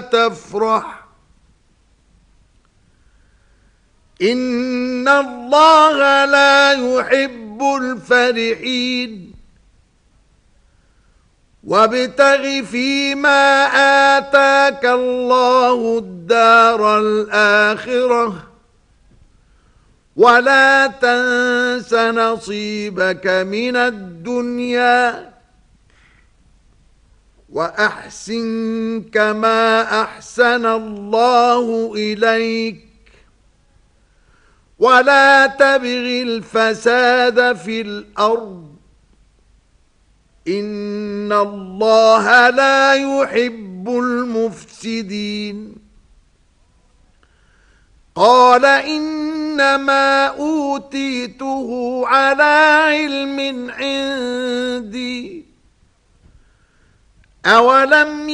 تفرح إن الله لا يحب الفرحين وابتغ فيما آتاك الله الدار الآخرة ولا تنس نصيبك من الدنيا وأحسن كما أحسن الله إليك ولا تبغ الفساد في الأرض إن الله لا يحب المفسدين قال إنما أوتيته على علم عندي أولم